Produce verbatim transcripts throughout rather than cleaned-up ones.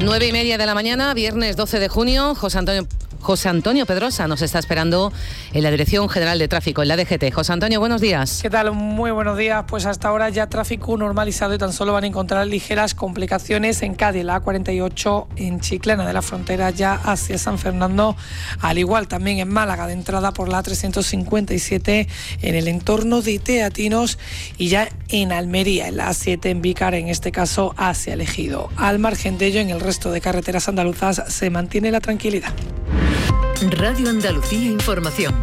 Nueve y media de la mañana, viernes doce de junio. José Antonio, José Antonio Pedrosa nos está esperando en la Dirección General de Tráfico, en la D G T. José Antonio, buenos días. ¿Qué tal? Muy buenos días. Pues hasta ahora ya tráfico normalizado y tan solo van a encontrar ligeras complicaciones en Cádiz, la A cuarenta y ocho en Chiclana de la Frontera ya hacia San Fernando, al igual también en Málaga de entrada por la A trescientos cincuenta y siete en el entorno de Teatinos y ya en Almería, en la A siete en Vícar, en este caso hacia el Ejido. Al margen de ello, en el resto de carreteras andaluzas se mantiene la tranquilidad. Radio Andalucía Información.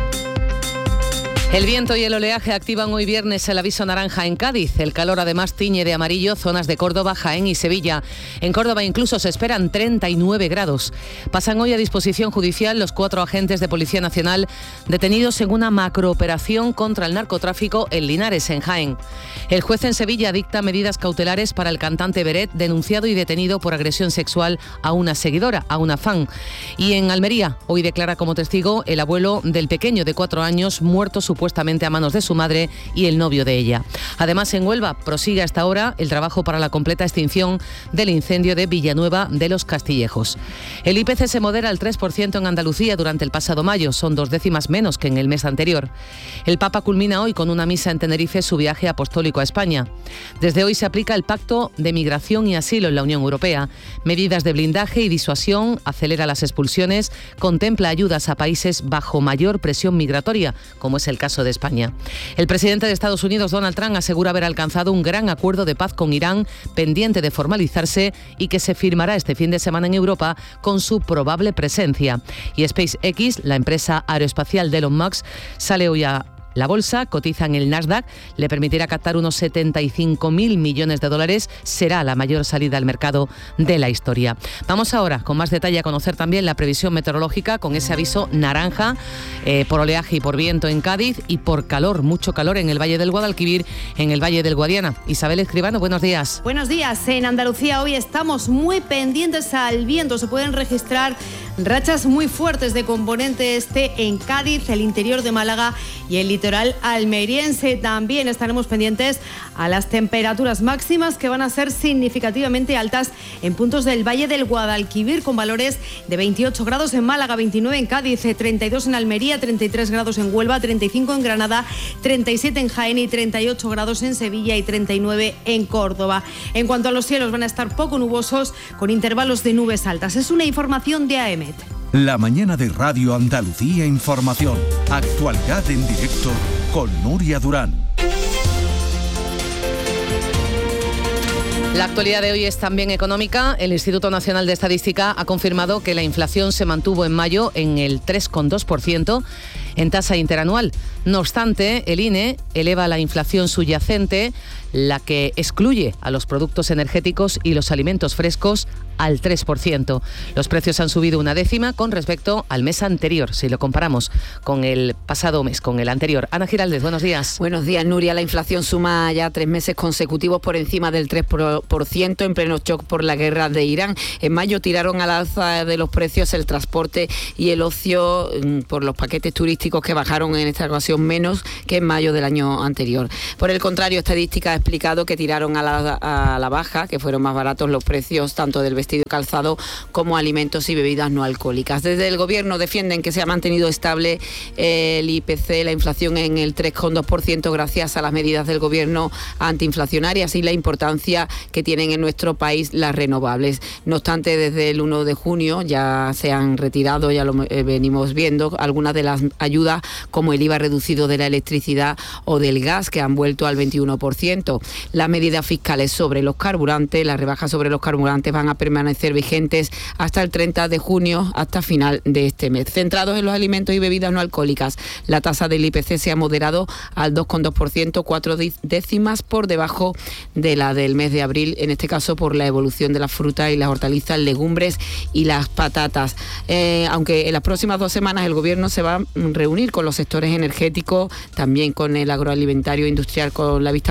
El viento y el oleaje activan hoy viernes el aviso naranja en Cádiz. El calor además tiñe de amarillo zonas de Córdoba, Jaén y Sevilla. En Córdoba incluso se esperan treinta y nueve grados. Pasan hoy a disposición judicial los cuatro agentes de Policía Nacional detenidos en una macrooperación contra el narcotráfico en Linares, en Jaén. El juez en Sevilla dicta medidas cautelares para el cantante Beret, denunciado y detenido por agresión sexual a una seguidora, a una fan. Y en Almería, hoy declara como testigo el abuelo del pequeño de cuatro años muerto su supuestamente a manos de su madre y el novio de ella. Además, en Huelva prosigue hasta ahora el trabajo para la completa extinción del incendio de Villanueva de los Castillejos. El I P C se modera al tres por ciento en Andalucía durante el pasado mayo, son dos décimas menos que en el mes anterior. El Papa culmina hoy con una misa en Tenerife su viaje apostólico a España. Desde hoy se aplica el Pacto de Migración y Asilo en la Unión Europea. Medidas de blindaje y disuasión, acelera las expulsiones, contempla ayudas a países bajo mayor presión migratoria, como es el caso de España. El presidente de Estados Unidos, Donald Trump, asegura haber alcanzado un gran acuerdo de paz con Irán, pendiente de formalizarse y que se firmará este fin de semana en Europa con su probable presencia. Y SpaceX, la empresa aeroespacial de Elon Musk, sale hoy a la bolsa, cotiza en el Nasdaq, le permitirá captar unos setenta y cinco mil millones de dólares, será la mayor salida al mercado de la historia. Vamos ahora con más detalle a conocer también la previsión meteorológica con ese aviso naranja eh, por oleaje y por viento en Cádiz y por calor, mucho calor en el Valle del Guadalquivir, en el Valle del Guadiana. Isabel Escribano, buenos días. Buenos días. En Andalucía hoy estamos muy pendientes al viento, se pueden registrar rachas muy fuertes de componente este en Cádiz, el interior de Málaga y el litoral almeriense. También estaremos pendientes a las temperaturas máximas que van a ser significativamente altas en puntos del Valle del Guadalquivir, con valores de veintiocho grados en Málaga, veintinueve en Cádiz, treinta y dos en Almería, treinta y tres grados en Huelva, treinta y cinco en Granada, treinta y siete en Jaén y treinta y ocho grados en Sevilla y treinta y nueve en Córdoba. En cuanto a los cielos, van a estar poco nubosos con intervalos de nubes altas. Es una información de A E M E T. La mañana de Radio Andalucía Información. Actualidad en directo con Nuria Durán. La actualidad de hoy es también económica. El Instituto Nacional de Estadística ha confirmado que la inflación se mantuvo en mayo en el tres coma dos por ciento en tasa interanual. No obstante, el I N E eleva la inflación subyacente, la que excluye a los productos energéticos y los alimentos frescos, al tres por ciento. Los precios han subido una décima con respecto al mes anterior, si lo comparamos con el pasado mes, con el anterior. Ana Giraldez, buenos días. Buenos días, Nuria. La inflación suma ya tres meses consecutivos por encima del tres por ciento en pleno shock por la guerra de Irán. En mayo tiraron al alza de los precios el transporte y el ocio por los paquetes turísticos que bajaron en esta ocasión menos que en mayo del año anterior. Por el contrario, Estadística ha explicado que tiraron a la, a la baja, que fueron más baratos los precios tanto del vestido y calzado como alimentos y bebidas no alcohólicas. Desde el Gobierno defienden que se ha mantenido estable el I P C, la inflación en el tres coma dos por ciento gracias a las medidas del Gobierno antiinflacionarias y la importancia que tienen en nuestro país las renovables. No obstante, desde el uno de junio ya se han retirado, ya lo eh, venimos viendo, algunas de las ayudas como el I V A reducido de la electricidad o del gas, que han vuelto al veintiuno por ciento. Las medidas fiscales sobre los carburantes, las rebajas sobre los carburantes van a permanecer vigentes hasta el treinta de junio, hasta final de este mes. Centrados en los alimentos y bebidas no alcohólicas, la tasa del I P C se ha moderado al dos coma dos por ciento, cuatro décimas por debajo de la del mes de abril, en este caso por la evolución de las frutas y las hortalizas, legumbres y las patatas. Eh, aunque en las próximas dos semanas el Gobierno se va a reunir con los sectores energéticos, también con el agroalimentario industrial, con la vista puesta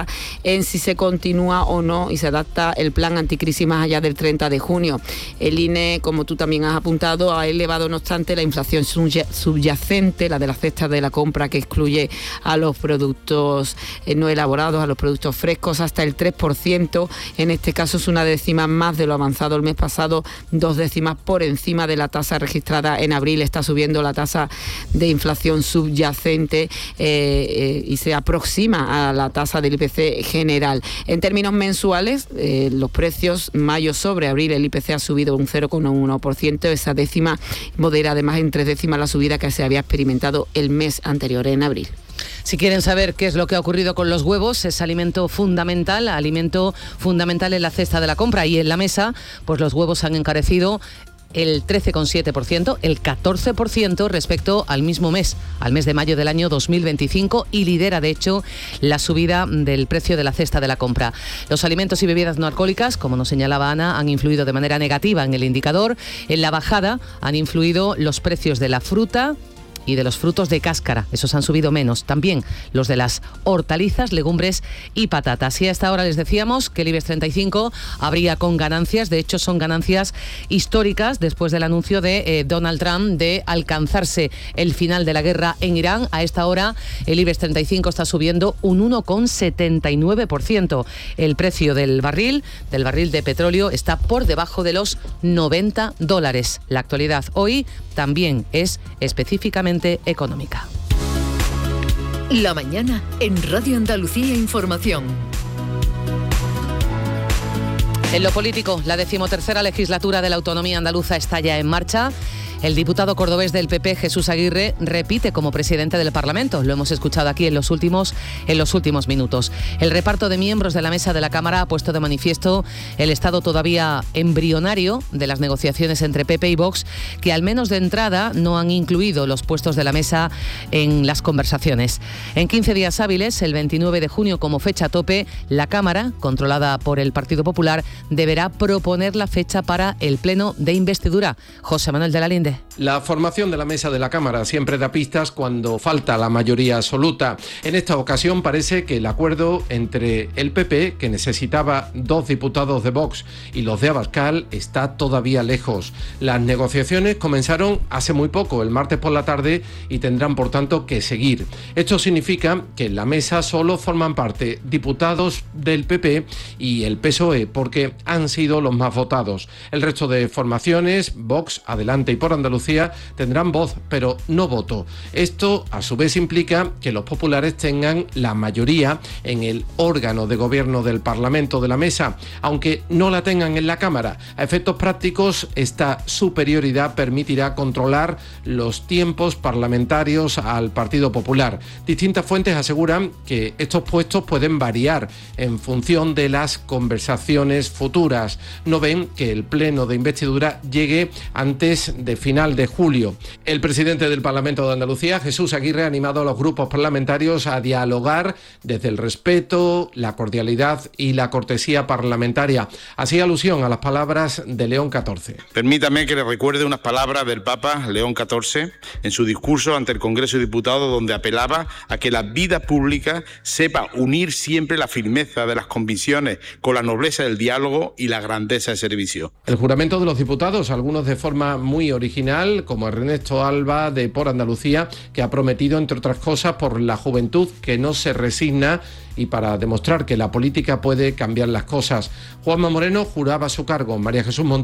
está en si se continúa o no y se adapta el plan anticrisis más allá del treinta de junio. El I N E, como tú también has apuntado, ha elevado no obstante la inflación subyacente, la de la cesta de la compra, que excluye a los productos eh, no elaborados, a los productos frescos, hasta el tres por ciento. En este caso es una décima más de lo avanzado el mes pasado, dos décimas por encima de la tasa registrada en abril. Está subiendo la tasa de inflación subyacente eh, eh, y se aproxima a la tasa del I P C general. En términos mensuales, eh, los precios mayo sobre abril, el I P C ha subido un cero coma uno por ciento. Esa décima modera además en tres décimas la subida que se había experimentado el mes anterior, en abril. Si quieren saber qué es lo que ha ocurrido con los huevos, es alimento fundamental, alimento fundamental en la cesta de la compra y en la mesa, pues los huevos han encarecido el trece coma siete por ciento, el catorce por ciento respecto al mismo mes, al mes de mayo del año dos mil veinticinco, y lidera de hecho la subida del precio de la cesta de la compra. Los alimentos y bebidas no alcohólicas, como nos señalaba Ana, han influido de manera negativa en el indicador. En la bajada han influido los precios de la fruta y de los frutos de cáscara, esos han subido menos. También los de las hortalizas, legumbres y patatas. Y a esta hora les decíamos que el IBEX treinta y cinco abría con ganancias, de hecho son ganancias históricas después del anuncio de eh, Donald Trump de alcanzarse el final de la guerra en Irán. A esta hora el IBEX treinta y cinco está subiendo un uno coma setenta y nueve por ciento. El precio del barril, del barril de petróleo está por debajo de los noventa dólares. La actualidad hoy también es específicamente económica. La mañana en Radio Andalucía Información. En lo político, la decimotercera legislatura de la autonomía andaluza está ya en marcha. El diputado cordobés del P P, Jesús Aguirre, repite como presidente del Parlamento. Lo hemos escuchado aquí en los últimos, en los últimos minutos. El reparto de miembros de la mesa de la Cámara ha puesto de manifiesto el estado todavía embrionario de las negociaciones entre P P y Vox, que al menos de entrada no han incluido los puestos de la mesa en las conversaciones. En quince días hábiles, el veintinueve de junio como fecha tope, la Cámara, controlada por el Partido Popular, deberá proponer la fecha para el pleno de investidura. José Manuel de la Linde. La formación de la mesa de la Cámara siempre da pistas cuando falta la mayoría absoluta. En esta ocasión parece que el acuerdo entre el P P, que necesitaba dos diputados de Vox, y los de Abascal está todavía lejos. Las negociaciones comenzaron hace muy poco, el martes por la tarde, y tendrán por tanto que seguir. Esto significa que en la mesa solo forman parte diputados del P P y el P S O E, porque han sido los más votados. El resto de formaciones, Vox, Adelante y Por Andalucía, tendrán voz, pero no voto. Esto, a su vez, implica que los populares tengan la mayoría en el órgano de gobierno del Parlamento de la mesa, aunque no la tengan en la Cámara. A efectos prácticos, esta superioridad permitirá controlar los tiempos parlamentarios al Partido Popular. Distintas fuentes aseguran que estos puestos pueden variar en función de las conversaciones futuras. No ven que el pleno de investidura llegue antes de final de julio. El presidente del Parlamento de Andalucía, Jesús Aguirre, ha animado a los grupos parlamentarios a dialogar desde el respeto, la cordialidad y la cortesía parlamentaria. Hacía alusión a las palabras de León catorce. Permítame que le recuerde unas palabras del Papa León catorce en su discurso ante el Congreso de Diputados, donde apelaba a que la vida pública sepa unir siempre la firmeza de las convicciones con la nobleza del diálogo y la grandeza del servicio. El juramento de los diputados, algunos de forma muy original, como Ernesto Alba de Por Andalucía, que ha prometido, entre otras cosas, por la juventud que no se resigna y para demostrar que la política puede cambiar las cosas. Juanma Moreno juraba su cargo. María Jesús Montero